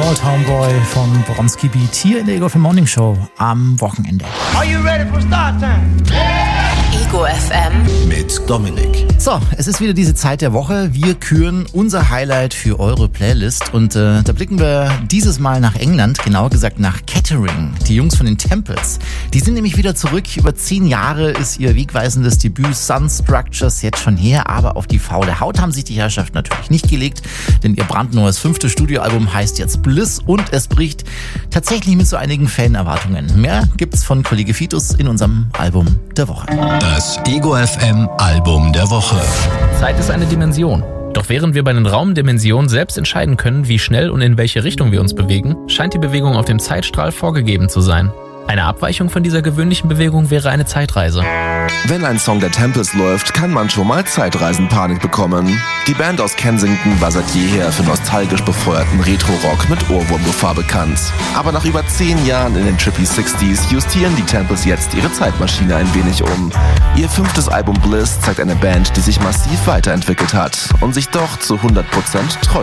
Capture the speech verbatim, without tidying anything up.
Old Homeboy von Bronski Beat hier in der Ego F M Morning Show am Wochenende. Are you ready for start time? Ego F M mit Dominik. So, es ist wieder diese Zeit der Woche. Wir küren unser Highlight für eure Playlist und äh, da blicken wir dieses Mal nach England, genauer gesagt nach Kettering. Die Jungs von den Temples, die sind nämlich wieder zurück. Über zehn Jahre ist ihr wegweisendes Debüt Sun Structures jetzt schon her, aber auf die faule Haut haben sich die Herrschaft natürlich nicht gelegt, denn ihr brandneues fünftes Studioalbum heißt jetzt Bliss und es bricht tatsächlich mit so einigen Fanerwartungen. Mehr gibt's von Kollege Fitus in unserem Album der Woche. Das Ego F M Album der Woche. Zeit ist eine Dimension. Doch während wir bei den Raumdimensionen selbst entscheiden können, wie schnell und in welche Richtung wir uns bewegen, scheint die Bewegung auf dem Zeitstrahl vorgegeben zu sein. Eine Abweichung von dieser gewöhnlichen Bewegung wäre eine Zeitreise. Wenn ein Song der Temples läuft, kann man schon mal Zeitreisenpanik bekommen. Die Band aus Kensington war seit jeher für nostalgisch befeuerten Retro-Rock mit Ohrwurmgefahr bekannt. Aber nach über zehn Jahren in den Trippy Sixties justieren die Temples jetzt ihre Zeitmaschine ein wenig um. Ihr fünftes Album Bliss zeigt eine Band, die sich massiv weiterentwickelt hat und sich doch zu hundert Prozent treu